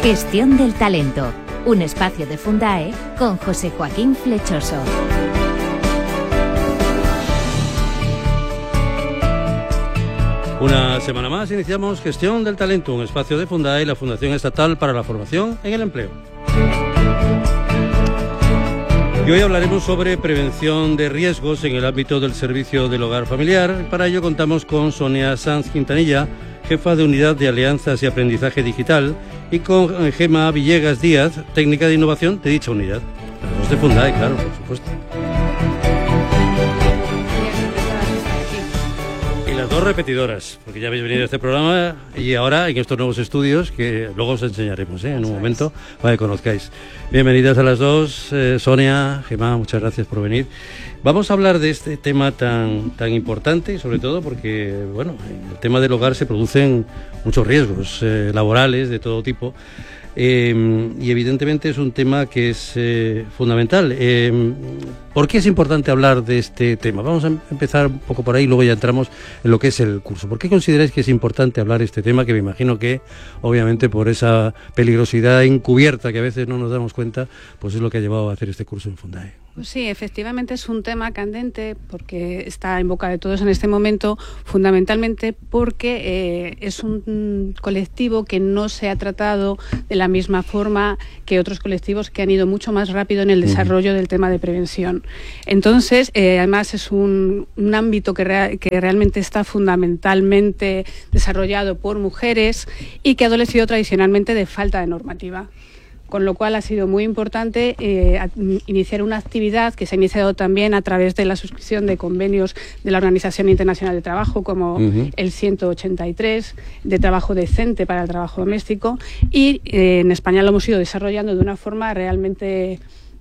Gestión del talento, un espacio de Fundae con José Joaquín Flechoso. Una semana más iniciamos Gestión del Talento, un espacio de Fundae, la Fundación Estatal para la Formación en el Empleo. Y hoy hablaremos sobre prevención de riesgos en el ámbito del servicio del hogar familiar. Para ello contamos con Sonia Sanz Quintanilla, jefa de Unidad de Alianzas y Aprendizaje Digital, y con Gema Villegas Díaz, técnica de innovación de dicha unidad. Los de Fundae, claro, por supuesto. Y las dos repetidoras, porque ya habéis venido a este programa y ahora en estos nuevos estudios que luego os enseñaremos en un momento para que conozcáis. Bienvenidas a las dos, Sonia, Gema, muchas gracias por venir. Vamos a hablar de este tema tan importante y sobre todo porque, bueno, en el tema del hogar se producen muchos riesgos laborales de todo tipo. Y evidentemente es un tema que es fundamental. ¿Por qué es importante hablar de este tema? Vamos a empezar un poco por ahí y luego ya entramos en lo que es el curso. ¿Por qué consideráis que es importante hablar de este tema? Que me imagino que, obviamente, por esa peligrosidad encubierta que a veces no nos damos cuenta, pues es lo que ha llevado a hacer este curso en Fundae. Pues sí, efectivamente es un tema candente porque está en boca de todos en este momento, fundamentalmente porque es un colectivo que no se ha tratado de la misma forma que otros colectivos que han ido mucho más rápido en el desarrollo del tema de prevención. Entonces, además es un ámbito que realmente está fundamentalmente desarrollado por mujeres y que ha adolecido tradicionalmente de falta de normativa. Con lo cual ha sido muy importante iniciar una actividad que se ha iniciado también a través de la suscripción de convenios de la Organización Internacional de Trabajo, como el 183, de trabajo decente para el trabajo doméstico, y en España lo hemos ido desarrollando de una forma realmente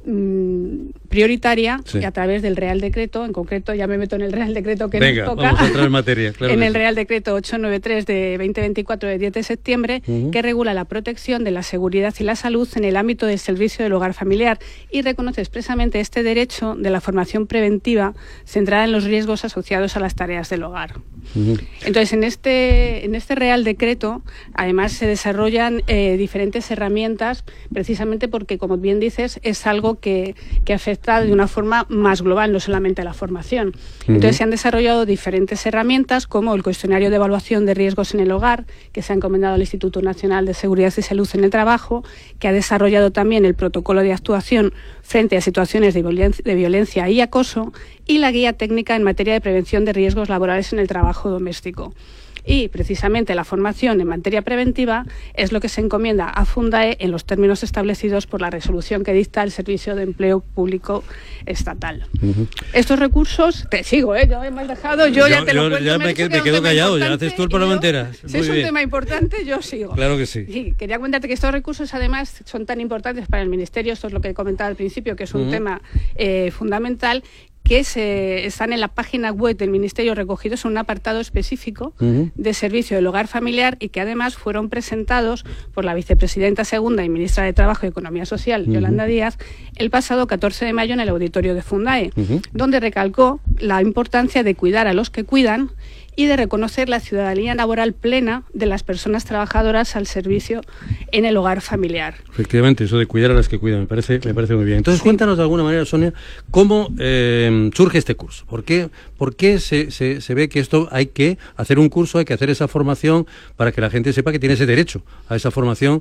prioritaria, sí, a través del Real Decreto. En concreto, ya me meto en el Real Decreto que nos toca. Vamos a entrar en materia, claro. En el Real Decreto 893 de 2024 de 10 de septiembre, que regula la protección de la seguridad y la salud en el ámbito del servicio del hogar familiar y reconoce expresamente este derecho de la formación preventiva centrada en los riesgos asociados a las tareas del hogar. Entonces, en este Real Decreto, además, se desarrollan diferentes herramientas, precisamente porque, como bien dices, es algo que afecta de una forma más global, no solamente a la formación. Entonces, se han desarrollado diferentes herramientas, como el cuestionario de evaluación de riesgos en el hogar, que se ha encomendado al Instituto Nacional de Seguridad y Salud en el Trabajo, que ha desarrollado también el protocolo de actuación frente a situaciones de violencia y acoso, y la guía técnica en materia de prevención de riesgos laborales en el trabajo doméstico. Y precisamente la formación en materia preventiva es lo que se encomienda a Fundae en los términos establecidos por la resolución que dicta el Servicio de Empleo Público Estatal. Estos recursos, te sigo, no me has dejado, yo ya te lo cuento. Ya me quedo callado, ya haces tú el programa entera. Si es un tema importante, yo sigo. Claro que sí. Sí, quería comentarte que estos recursos además son tan importantes para el Ministerio, esto es lo que comentaba al principio, que es un tema fundamental, que están en la página web del Ministerio recogidos en un apartado específico de servicio del hogar familiar, y que además fueron presentados por la vicepresidenta segunda y ministra de Trabajo y Economía Social, Yolanda Díaz, el pasado 14 de mayo en el auditorio de Fundae, donde recalcó la importancia de cuidar a los que cuidan y de reconocer la ciudadanía laboral plena de las personas trabajadoras al servicio en el hogar familiar. Efectivamente, eso de cuidar a las que cuidan me parece muy bien. Entonces, cuéntanos de alguna manera, Sonia, cómo surge este curso. ¿Por qué se ve que esto hay que hacer un curso, hay que hacer esa formación para que la gente sepa que tiene ese derecho a esa formación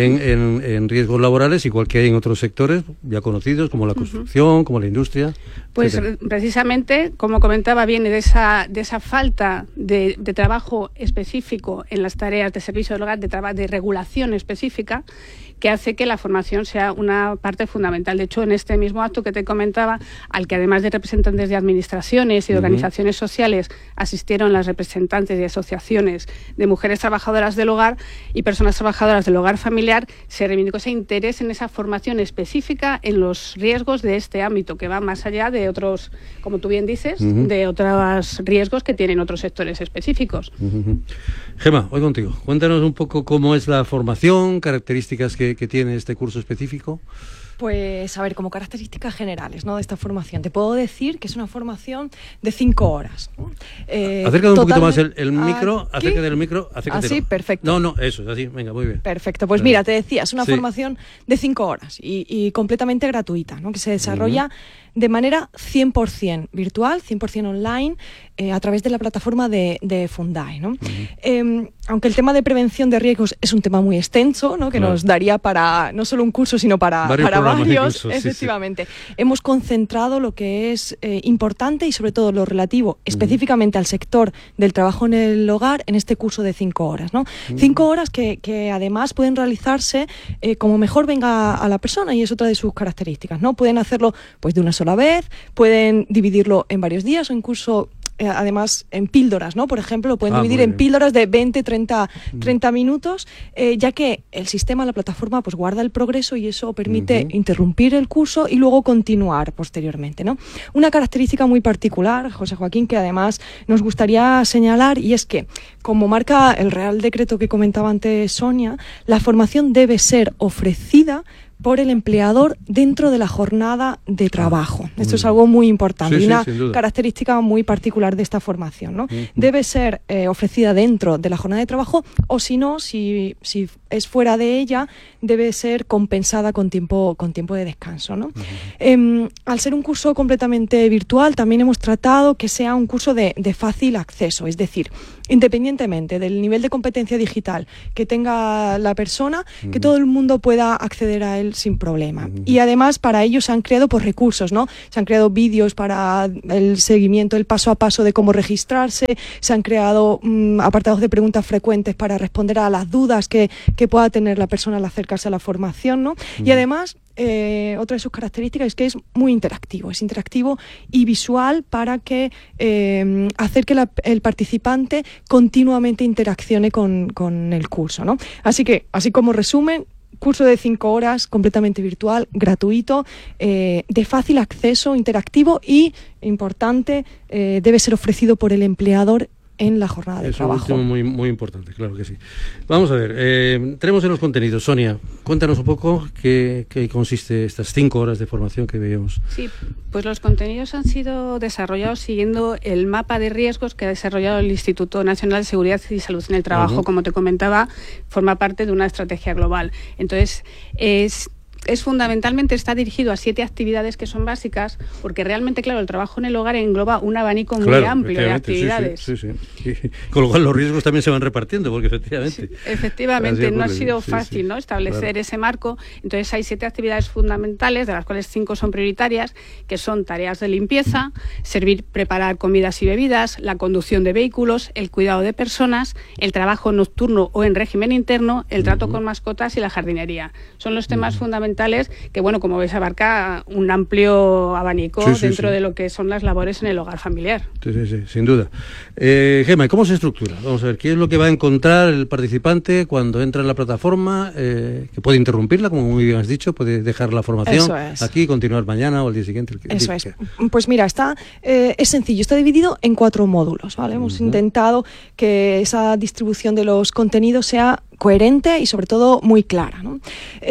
en riesgos laborales, igual que hay en otros sectores ya conocidos, como la construcción, como la industria? Pues precisamente, como comentaba, viene de esa falta de trabajo específico en las tareas de servicio del hogar, de regulación específica, que hace que la formación sea una parte fundamental. De hecho, en este mismo acto que te comentaba, al que además de representantes de administraciones y de organizaciones sociales, asistieron las representantes de asociaciones de mujeres trabajadoras del hogar y personas trabajadoras del hogar familiar, se reivindicó ese interés en esa formación específica en los riesgos de este ámbito, que va más allá de otros, como tú bien dices, de otros riesgos que tienen otros sectores específicos. Gema, hoy contigo. Cuéntanos un poco cómo es la formación, características que tiene este curso específico. Pues, a ver, como características generales, ¿no?, de esta formación, te puedo decir que es una formación de 5 horas. Acércate un poquito más el micro, acércate del micro. Así, perfecto. No, eso, así, venga, muy bien. Perfecto, pues mira, te decía, es una formación de 5 horas y completamente gratuita, ¿no?, que se desarrolla de manera 100% virtual, 100% online, a través de la plataforma de Fundae, ¿no? Aunque el tema de prevención de riesgos es un tema muy extenso, ¿no?, que nos daría para no solo un curso, sino para varios, efectivamente. Hemos concentrado lo que es importante y sobre todo lo relativo específicamente al sector del trabajo en el hogar en este curso de 5 horas, ¿no? 5 horas que además pueden realizarse como mejor venga a la persona, y es otra de sus características, ¿no? Pueden hacerlo pues de una sola vez, pueden dividirlo en varios días o incluso además en píldoras, ¿no? Por ejemplo, lo pueden dividir en píldoras de 20, 30 minutos, ya que el sistema, la plataforma, pues guarda el progreso y eso permite interrumpir el curso y luego continuar posteriormente, ¿no? Una característica muy particular, José Joaquín, que además nos gustaría señalar, y es que, como marca el Real Decreto que comentaba antes Sonia, la formación debe ser ofrecida por el empleador dentro de la jornada de trabajo. Esto es algo muy importante y una característica muy particular de esta formación, ¿no? Debe ser ofrecida dentro de la jornada de trabajo, o si no, si es fuera de ella, debe ser compensada con tiempo de descanso, ¿no? Al ser un curso completamente virtual, también hemos tratado que sea un curso de fácil acceso, es decir, independientemente del nivel de competencia digital que tenga la persona, que todo el mundo pueda acceder a él sin problema. Y además para ello se han creado recursos, ¿no? Se han creado vídeos para el seguimiento, el paso a paso de cómo registrarse, se han creado apartados de preguntas frecuentes para responder a las dudas que pueda tener la persona al acercarse a la formación, ¿no? Y además, otra de sus características es que es muy interactivo, es interactivo y visual para que hacer que el participante continuamente interaccione con el curso, ¿no? Así que, así como resumen, curso de 5 horas, completamente virtual, gratuito, de fácil acceso, interactivo y, importante, debe ser ofrecido por el empleador en la jornada de trabajo. Eso es muy, muy importante, claro que sí. Vamos a ver, tenemos en los contenidos, Sonia, cuéntanos un poco qué consiste estas 5 horas de formación que veíamos. Sí, pues los contenidos han sido desarrollados siguiendo el mapa de riesgos que ha desarrollado el Instituto Nacional de Seguridad y Salud en el Trabajo. Como te comentaba, forma parte de una estrategia global. Entonces, fundamentalmente está dirigido a 7 actividades que son básicas, porque realmente, claro, el trabajo en el hogar engloba un abanico muy amplio de actividades. Sí. Con lo cual los riesgos también se van repartiendo, porque efectivamente no ha sido fácil, ¿no?, establecer ese marco. Entonces hay 7 actividades fundamentales, de las cuales 5 son prioritarias, que son tareas de limpieza, preparar comidas y bebidas, la conducción de vehículos, el cuidado de personas, el trabajo nocturno o en régimen interno, el trato con mascotas y la jardinería. Son los temas fundamentales que, bueno, como veis, abarca un amplio abanico dentro de lo que son las labores en el hogar familiar. Sí, sin duda. Gemma, ¿cómo se estructura? Vamos a ver, ¿qué es lo que va a encontrar el participante cuando entra en la plataforma? Que puede interrumpirla, como muy bien has dicho, puede dejar la formación aquí y continuar mañana o el día siguiente. Eso es. Pues mira, es sencillo, está dividido en 4 módulos, ¿vale? Hemos intentado que esa distribución de los contenidos sea coherente y sobre todo muy clara, ¿no?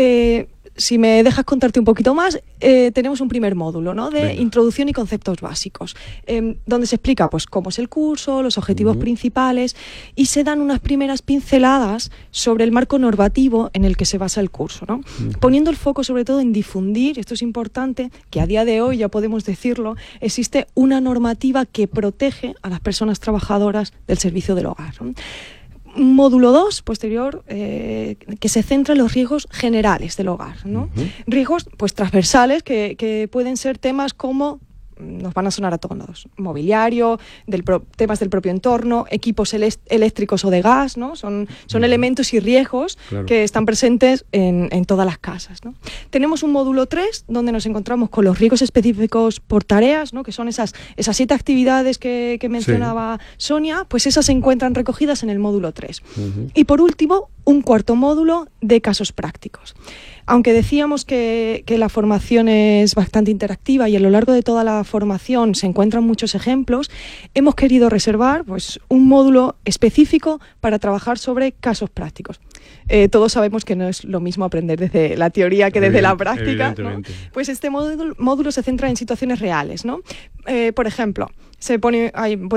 Si me dejas contarte un poquito más, tenemos un primer módulo, ¿no?, de introducción y conceptos básicos, donde se explica pues cómo es el curso, los objetivos principales, y se dan unas primeras pinceladas sobre el marco normativo en el que se basa el curso, ¿no? Poniendo el foco sobre todo en difundir, esto es importante, que a día de hoy, ya podemos decirlo, existe una normativa que protege a las personas trabajadoras del servicio del hogar, ¿no? Módulo 2, posterior, que se centra en los riesgos generales del hogar, ¿no? Riesgos pues transversales que pueden ser temas como, nos van a sonar a todos, mobiliario, temas del propio entorno, equipos eléctricos o de gas, ¿no? Son elementos y riesgos que están presentes en todas las casas, ¿no? Tenemos un módulo 3 donde nos encontramos con los riesgos específicos por tareas, ¿no?, que son esas 7 actividades que mencionaba Sonia, pues esas se encuentran recogidas en el módulo 3. Y por último, un cuarto módulo de casos prácticos. Aunque decíamos que la formación es bastante interactiva y a lo largo de toda la formación se encuentran muchos ejemplos, hemos querido reservar pues, un módulo específico para trabajar sobre casos prácticos. Todos sabemos que no es lo mismo aprender desde la teoría que desde la práctica, ¿no? Pues este módulo se centra en situaciones reales, ¿no? Por ejemplo, se pone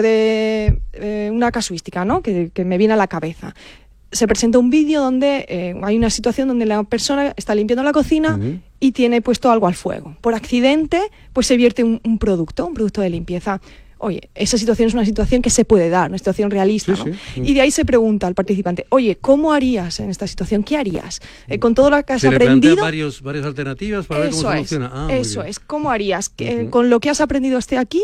una casuística, ¿no? que me viene a la cabeza. Se presenta un vídeo donde hay una situación donde la persona está limpiando la cocina y tiene puesto algo al fuego. Por accidente, pues se vierte un producto de limpieza. Oye, esa situación es una situación que se puede dar, una situación realista, ¿no? Sí. Y de ahí se pregunta al participante, oye, ¿cómo harías en esta situación? ¿Qué harías? Con todo lo que has aprendido... varias alternativas para ver cómo soluciona. Eso es, ¿cómo harías? Con lo que has aprendido hasta aquí,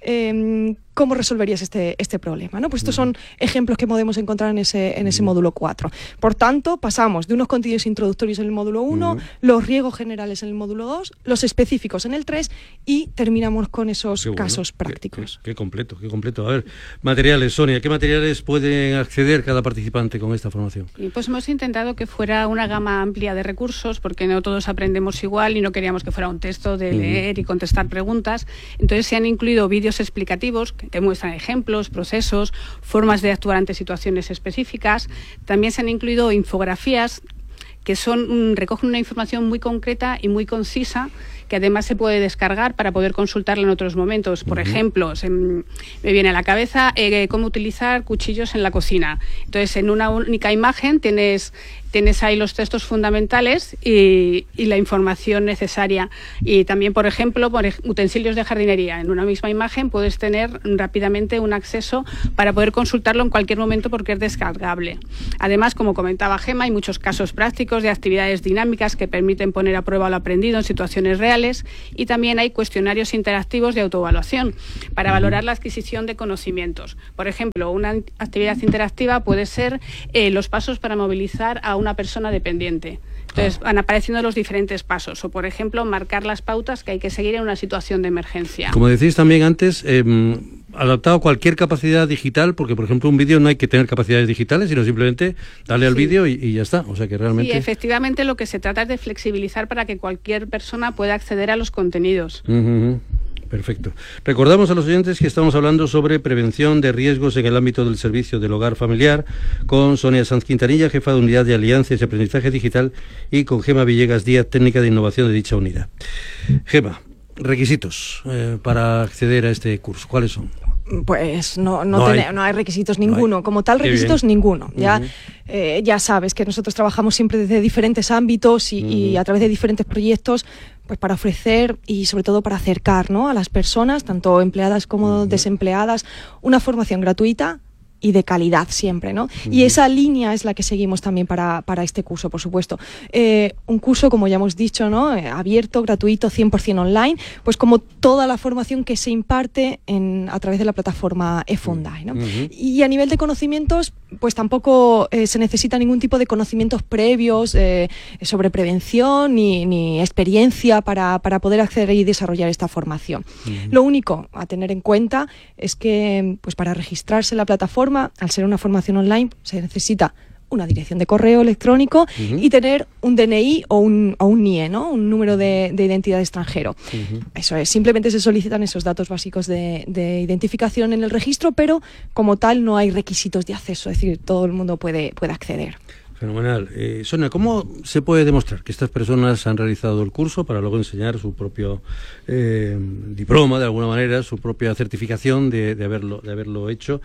¿cómo resolverías este problema? ¿No? Pues estos son ejemplos que podemos encontrar en ese módulo 4. Por tanto, pasamos de unos contenidos introductorios en el módulo 1, los riesgos generales en el módulo 2, los específicos en el 3 y terminamos con esos casos prácticos. Qué completo. A ver, materiales, Sonia, ¿qué materiales pueden acceder cada participante con esta formación? Pues hemos intentado que fuera una gama amplia de recursos, porque no todos aprendemos igual y no queríamos que fuera un texto de leer y contestar preguntas. Entonces se han incluido vídeos explicativos que muestran ejemplos, procesos, formas de actuar ante situaciones específicas. También se han incluido infografías que recogen una información muy concreta y muy concisa, que además se puede descargar para poder consultarla en otros momentos. Por ejemplo, me viene a la cabeza cómo utilizar cuchillos en la cocina. Entonces, en una única imagen tienes ahí los textos fundamentales y la información necesaria. Y también, por ejemplo, utensilios de jardinería. En una misma imagen puedes tener rápidamente un acceso para poder consultarlo en cualquier momento porque es descargable. Además, como comentaba Gemma, hay muchos casos prácticos de actividades dinámicas que permiten poner a prueba lo aprendido en situaciones reales, y también hay cuestionarios interactivos de autoevaluación para valorar la adquisición de conocimientos. Por ejemplo, una actividad interactiva puede ser los pasos para movilizar a una persona dependiente. Entonces van apareciendo los diferentes pasos, o por ejemplo marcar las pautas que hay que seguir en una situación de emergencia. Como decís también antes, adaptado a cualquier capacidad digital, porque por ejemplo un vídeo no hay que tener capacidades digitales, sino simplemente darle al vídeo y ya está. O sea que realmente... Sí, efectivamente lo que se trata es de flexibilizar para que cualquier persona pueda acceder a los contenidos. Perfecto. Recordamos a los oyentes que estamos hablando sobre prevención de riesgos en el ámbito del servicio del hogar familiar con Sonia Sanz Quintanilla, jefa de unidad de alianzas y aprendizaje digital, y con Gemma Villegas Díaz, técnica de innovación de dicha unidad. Gemma, requisitos para acceder a este curso, ¿cuáles son? Pues no hay requisitos ninguno. Como tal, requisitos ninguno. Ya sabes que nosotros trabajamos siempre desde diferentes ámbitos y a través de diferentes proyectos, pues para ofrecer y sobre todo para acercar, ¿no?, a las personas, tanto empleadas como desempleadas, una formación gratuita y de calidad siempre, ¿no? Y esa línea es la que seguimos también para este curso, por supuesto. Un curso, como ya hemos dicho, ¿no?, abierto, gratuito, 100% online, pues como toda la formación que se imparte a través de la plataforma eFundae, ¿no? Y a nivel de conocimientos, pues tampoco se necesita ningún tipo de conocimientos previos sobre prevención ni experiencia para poder acceder y desarrollar esta formación. Lo único a tener en cuenta es que, pues para registrarse en la plataforma, al ser una formación online, se necesita una dirección de correo electrónico y tener un DNI o un NIE, ¿no?, un número de identidad extranjero. Eso es, simplemente se solicitan esos datos básicos de identificación en el registro, pero como tal no hay requisitos de acceso, es decir, todo el mundo puede acceder. Fenomenal. Sonia, ¿cómo se puede demostrar que estas personas han realizado el curso para luego enseñar su propio diploma, de alguna manera, su propia certificación de haberlo hecho?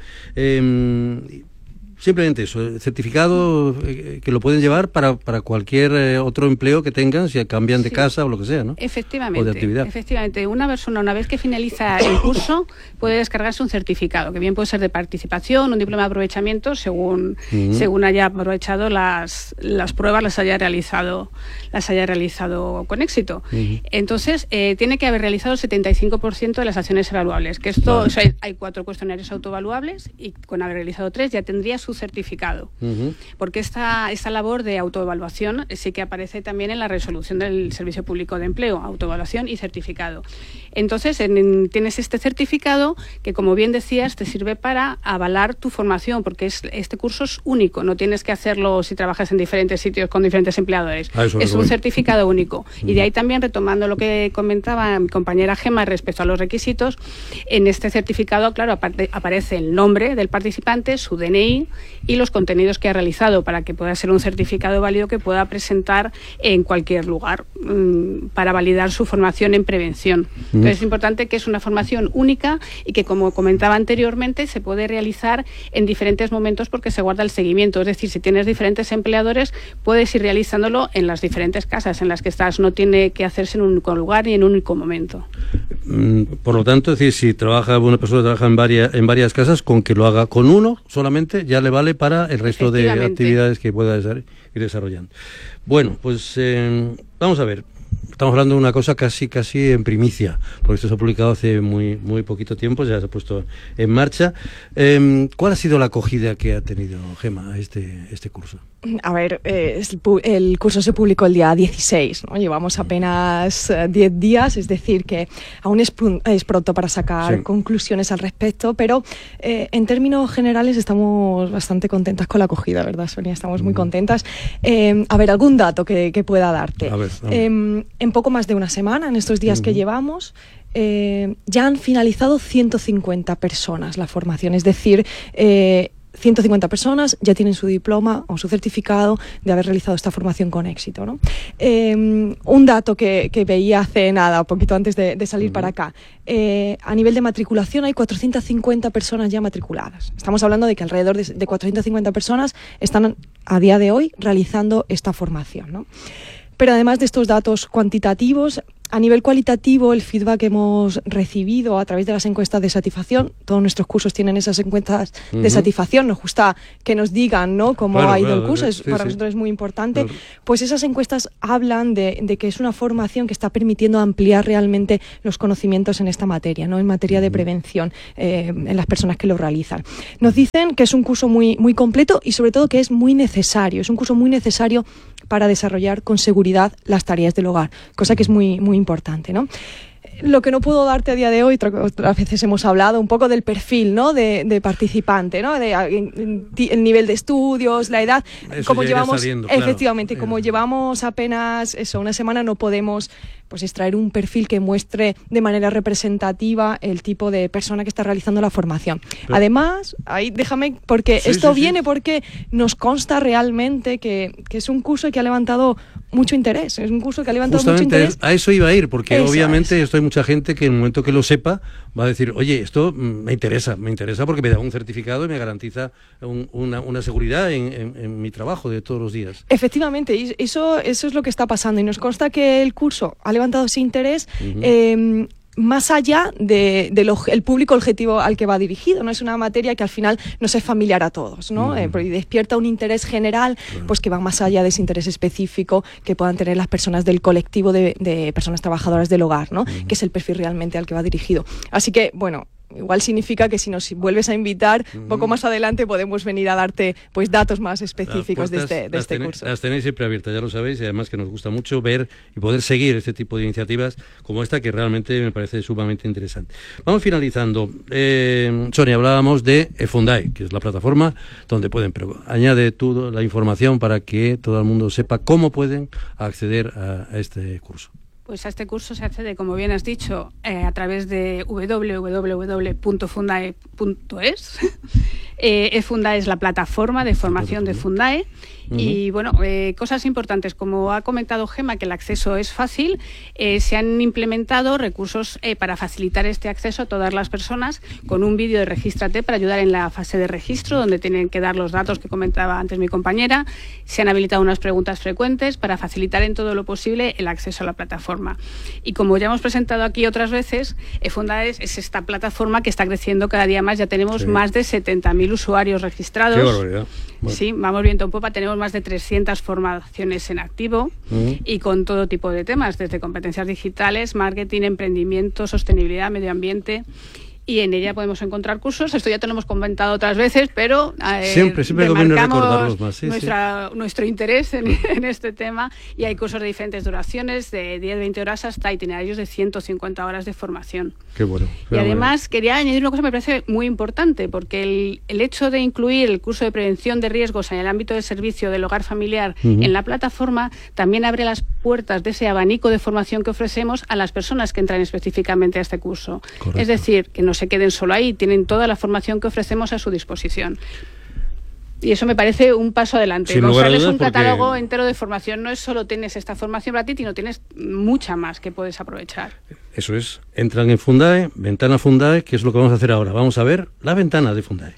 Simplemente eso, certificado que lo pueden llevar para cualquier otro empleo que tengan, si cambian de casa o lo que sea, ¿no? Efectivamente. O de actividad. Efectivamente. Una persona, una vez que finaliza el curso, puede descargarse un certificado, que bien puede ser de participación, un diploma de aprovechamiento, según haya aprovechado las pruebas, las haya realizado con éxito. Entonces, tiene que haber realizado el 75% de las acciones evaluables, que esto, o sea, hay 4 cuestionarios autoevaluables y con haber realizado 3 ya tendría su certificado. Porque esta labor de autoevaluación sí que aparece también en la resolución del Servicio Público de Empleo, autoevaluación y certificado. Entonces, tienes este certificado que, como bien decías, te sirve para avalar tu formación, porque este curso es único, no tienes que hacerlo si trabajas en diferentes sitios con diferentes empleadores. Es un certificado único. Y de ahí también, retomando lo que comentaba mi compañera Gemma respecto a los requisitos, en este certificado, claro, aparece el nombre del participante, su DNI y los contenidos que ha realizado, para que pueda ser un certificado válido que pueda presentar en cualquier lugar para validar su formación en prevención. Entonces es importante que es una formación única y que, como comentaba anteriormente, se puede realizar en diferentes momentos porque se guarda el seguimiento. Es decir, si tienes diferentes empleadores, puedes ir realizándolo en las diferentes casas en las que estás. No tiene que hacerse en un único lugar ni en un único momento. Por lo tanto, es decir, si una persona trabaja en varias casas, con que lo haga con uno solamente ya le vale para el resto de actividades que pueda ir desarrollando. Bueno, pues vamos a ver. Estamos hablando de una cosa casi en primicia, porque esto se ha publicado hace muy poquito tiempo, ya se ha puesto en marcha. ¿Cuál ha sido la acogida que ha tenido, Gemma, a este curso? A ver, el curso se publicó el día 16, ¿no? Llevamos apenas 10 días, es decir, que aún es pronto para sacar conclusiones al respecto, pero en términos generales estamos bastante contentas con la acogida, ¿verdad, Sonia? Estamos muy contentas. A ver, algún dato que pueda darte. A ver. En poco más de una semana, en estos días que llevamos, ya han finalizado 150 personas la formación, es decir, 150 personas ya tienen su diploma o su certificado de haber realizado esta formación con éxito, ¿no? Un dato que veía hace nada, un poquito antes de salir para acá, a nivel de matriculación hay 450 personas ya matriculadas. Estamos hablando de que alrededor de 450 personas están a día de hoy realizando esta formación, ¿no? Pero además de estos datos cuantitativos, a nivel cualitativo, el feedback que hemos recibido a través de las encuestas de satisfacción, todos nuestros cursos tienen esas encuestas de satisfacción, nos gusta que nos digan, ¿no?, cómo ha ido el curso, para nosotros es muy importante. Pues esas encuestas hablan de que es una formación que está permitiendo ampliar realmente los conocimientos en esta materia, ¿no?, en materia de prevención en las personas que lo realizan. Nos dicen que es un curso muy completo y sobre todo que es muy necesario, es un curso muy necesario para desarrollar con seguridad las tareas del hogar, cosa que es muy importante, ¿no? Lo que no puedo darte a día de hoy, otras veces hemos hablado un poco del perfil, ¿no?, de participante, ¿no?, el nivel de estudios, la edad. Eso como ya llevamos, saliendo, claro. Efectivamente, como llevamos apenas una semana, no podemos extraer un perfil que muestre de manera representativa el tipo de persona que está realizando la formación. Además, ahí déjame, porque esto viene porque nos consta realmente que es un curso que ha levantado mucho interés. Es un curso que ha levantado mucho interés. A eso iba a ir, porque obviamente esto hay mucha gente que en el momento que lo sepa va a decir, oye, esto me interesa porque me da un certificado y me garantiza una seguridad en mi trabajo de todos los días. Efectivamente, y eso es lo que está pasando, y nos consta que el curso ha levantado ese interés más allá del público objetivo al que va dirigido, ¿no? Es una materia que al final nos es familiar a todos, ¿no? Y despierta un interés general, pues que va más allá de ese interés específico que puedan tener las personas del colectivo de personas trabajadoras del hogar, ¿no? Que es el perfil realmente al que va dirigido. Así que, bueno, igual significa que si nos vuelves a invitar, un poco más adelante podemos venir a darte pues datos más específicos de este curso. Las tenéis siempre abiertas, ya lo sabéis, y además que nos gusta mucho ver y poder seguir este tipo de iniciativas como esta, que realmente me parece sumamente interesante. Vamos finalizando. Sonia, hablábamos de eFundae, que es la plataforma donde pueden, pero añade tú la información para que todo el mundo sepa cómo pueden acceder a este curso. Pues a este curso se accede, como bien has dicho, a través de www.fundae.es. eFundae es la plataforma de formación de Fundae. Y bueno, cosas importantes, como ha comentado Gemma, que el acceso es fácil, se han implementado recursos para facilitar este acceso a todas las personas, con un vídeo de Regístrate para ayudar en la fase de registro, donde tienen que dar los datos que comentaba antes mi compañera. Se han habilitado unas preguntas frecuentes para facilitar en todo lo posible el acceso a la plataforma. Y como ya hemos presentado aquí otras veces, eFundae es esta plataforma que está creciendo cada día más. Ya tenemos más de 70.000 usuarios registrados. ¡Qué barbaridad! Bueno. Sí, vamos viento en popa. Tenemos más de 300 formaciones en activo y con todo tipo de temas, desde competencias digitales, marketing, emprendimiento, sostenibilidad, medio ambiente. y en ella podemos encontrar cursos. Esto ya te lo hemos comentado otras veces, pero siempre conviene recordarlos más. Nuestro interés en este tema, y hay cursos de diferentes duraciones, de 10-20 horas hasta itinerarios de 150 horas de formación. Qué bueno. Y además quería añadir una cosa que me parece muy importante, porque el hecho de incluir el curso de prevención de riesgos en el ámbito del servicio del hogar familiar en la plataforma también abre las puertas de ese abanico de formación que ofrecemos a las personas que entran específicamente a este curso. Correcto. Es decir, que no se queden solo ahí, tienen toda la formación que ofrecemos a su disposición. Y eso me parece un paso adelante. Gonzalo, es un catálogo entero de formación. No es solo tienes esta formación para ti, sino tienes mucha más que puedes aprovechar. Eso es. Entran en Fundae, ventana Fundae, que es lo que vamos a hacer ahora. Vamos a ver la ventana de Fundae.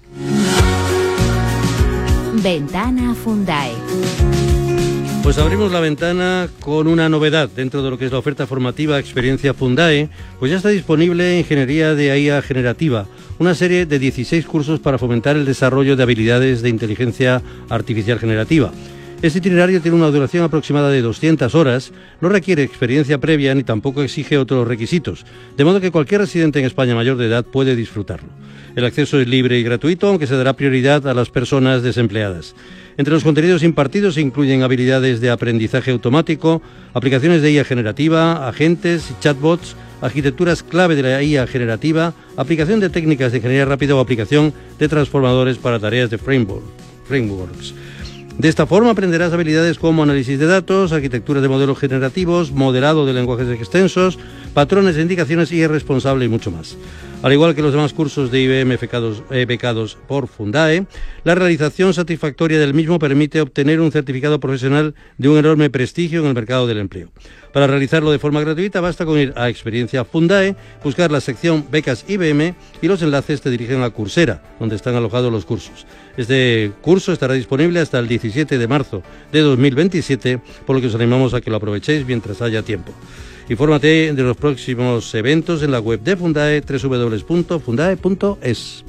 Ventana Fundae. Pues abrimos la ventana con una novedad dentro de lo que es la oferta formativa Experiencia Fundae. Pues ya está disponible Ingeniería de IA Generativa, una serie de 16 cursos para fomentar el desarrollo de habilidades de inteligencia artificial generativa. Este itinerario tiene una duración aproximada de 200 horas, no requiere experiencia previa ni tampoco exige otros requisitos, de modo que cualquier residente en España mayor de edad puede disfrutarlo. El acceso es libre y gratuito, aunque se dará prioridad a las personas desempleadas. Entre los contenidos impartidos se incluyen habilidades de aprendizaje automático, aplicaciones de IA generativa, agentes y chatbots, arquitecturas clave de la IA generativa, aplicación de técnicas de ingeniería rápida o aplicación de transformadores para tareas de frameworks. De esta forma aprenderás habilidades como análisis de datos, arquitectura de modelos generativos, modelado de lenguajes extensos, patrones de indicaciones, IA responsable y mucho más. Al igual que los demás cursos de IBM becados por Fundae, la realización satisfactoria del mismo permite obtener un certificado profesional de un enorme prestigio en el mercado del empleo. Para realizarlo de forma gratuita basta con ir a Experiencia Fundae, buscar la sección Becas IBM y los enlaces te dirigen a Coursera, donde están alojados los cursos. Este curso estará disponible hasta el 17 de marzo de 2027, por lo que os animamos a que lo aprovechéis mientras haya tiempo. Infórmate de los próximos eventos en la web de Fundae, www.fundae.es.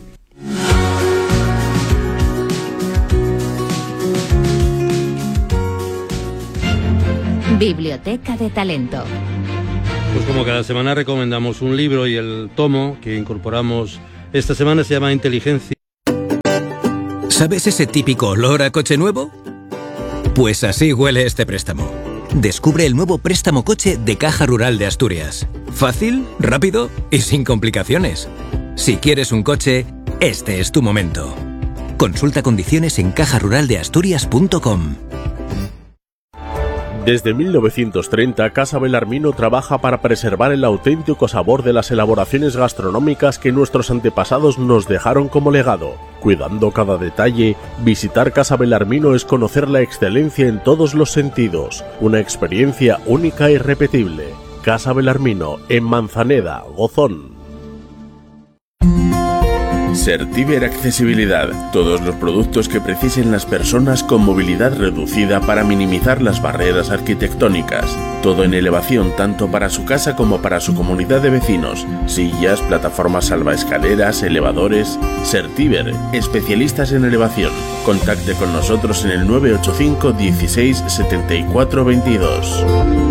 Biblioteca de Talento. Pues como cada semana recomendamos un libro, y el tomo que incorporamos esta semana se llama Inteligencia. ¿Sabes ese típico olor a coche nuevo? Pues así huele este préstamo. Descubre el nuevo préstamo coche de Caja Rural de Asturias. Fácil, rápido y sin complicaciones. Si quieres un coche, este es tu momento. Consulta condiciones en cajaruraldeasturias.com. Desde 1930, Casa Belarmino trabaja para preservar el auténtico sabor de las elaboraciones gastronómicas que nuestros antepasados nos dejaron como legado. Cuidando cada detalle, visitar Casa Belarmino es conocer la excelencia en todos los sentidos. Una experiencia única e irrepetible. Casa Belarmino, en Manzaneda, Gozón. Certiver Accesibilidad. Todos los productos que precisen las personas con movilidad reducida para minimizar las barreras arquitectónicas. Todo en elevación tanto para su casa como para su comunidad de vecinos. Sillas, plataformas salvaescaleras, elevadores. Certiver, especialistas en elevación. Contacte con nosotros en el 985 16 74 22.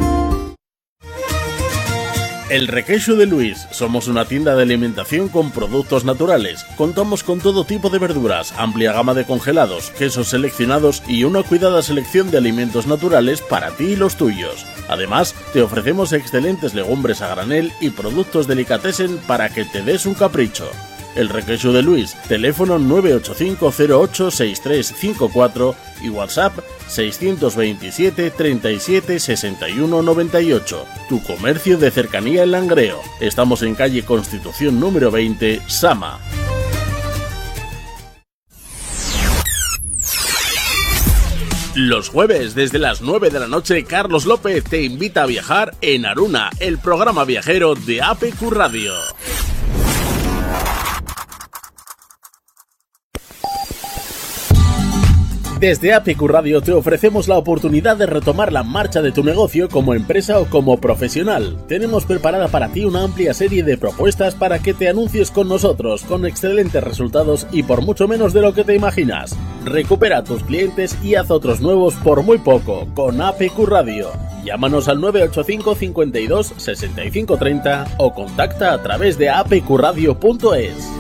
El Requeixo de Luis. Somos una tienda de alimentación con productos naturales. Contamos con todo tipo de verduras, amplia gama de congelados, quesos seleccionados y una cuidada selección de alimentos naturales para ti y los tuyos. Además, te ofrecemos excelentes legumbres a granel y productos delicatessen para que te des un capricho. El Requeixo de Luis, teléfono 985086354 y WhatsApp 627 37 61 98. Tu comercio de cercanía en Langreo. Estamos en calle Constitución número 20, Sama. Los jueves, desde las 9 de la noche, Carlos López te invita a viajar en Aruna, el programa viajero de APQ Radio. Desde APQ Radio te ofrecemos la oportunidad de retomar la marcha de tu negocio como empresa o como profesional. Tenemos preparada para ti una amplia serie de propuestas para que te anuncies con nosotros, con excelentes resultados y por mucho menos de lo que te imaginas. Recupera a tus clientes y haz otros nuevos por muy poco con APQ Radio. Llámanos al 985 52 65 30 o contacta a través de apqradio.es.